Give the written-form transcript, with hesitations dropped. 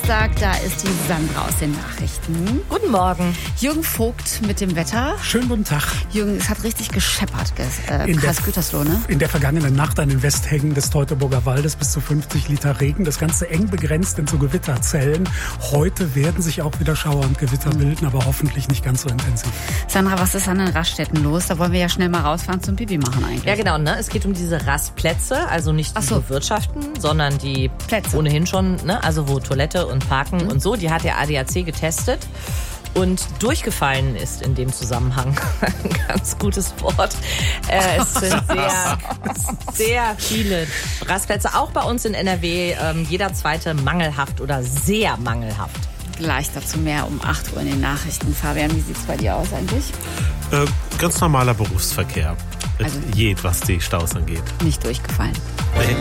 Donnerstag, da ist die Sandra aus den Nachrichten. Guten Morgen. Jürgen Vogt mit dem Wetter. Schönen guten Tag. Jürgen, es hat richtig gescheppert, Kreis Gütersloh, ne? In der vergangenen Nacht an den Westhängen des Teutoburger Waldes bis zu 50 Liter Regen. Das Ganze eng begrenzt in so Gewitterzellen. Heute werden sich auch wieder Schauer und Gewitter bilden, aber hoffentlich nicht ganz so intensiv. Sandra, was ist an den Raststätten los? Da wollen wir ja schnell mal rausfahren zum Pipi machen eigentlich. Ja, genau, ne? Es geht um diese Rastplätze, also nicht die Bewirtschaften, sondern die Plätze ohnehin schon, ne? Also wo Toilette und Parken und so. Die hat der ADAC getestet. Und durchgefallen ist in dem Zusammenhang ein ganz gutes Wort. Es sind sehr viele Rastplätze, auch bei uns in NRW, jeder zweite mangelhaft oder sehr mangelhaft. Gleich dazu mehr um 8 Uhr in den Nachrichten. Fabian, wie sieht es bei dir aus eigentlich? Ganz normaler Berufsverkehr. Also was die Staus angeht. Nicht durchgefallen. Nee.